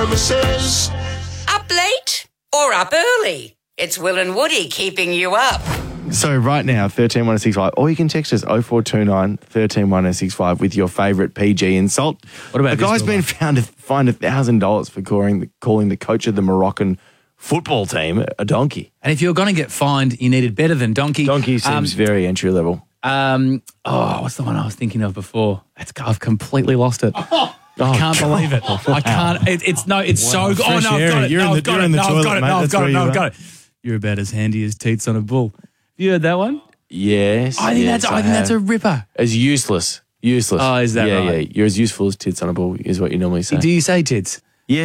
services. Up late or up early? It's Will and Woody keeping you up. So right now, 131065, or you can text us 0429 131065 with your favourite PG insult. What about a this, guy's Will? been found to find $1,000 for calling the coach of the Moroccan football team a donkey. And if you're going to get fined, you needed better than donkey. Donkey seems very entry level. What's the one I was thinking of before? I've completely lost it. I can't believe it. I can't. It's so good. Oh, no, I've got it. You're in the toilet, mate. I've got it. You're about as handy as teats on a bull. You heard that one? Yes. I think that's a ripper. As useless. Useless. Oh, is that right? Yeah. You're as useful as tits on a ball is what you normally say. Do you say tits?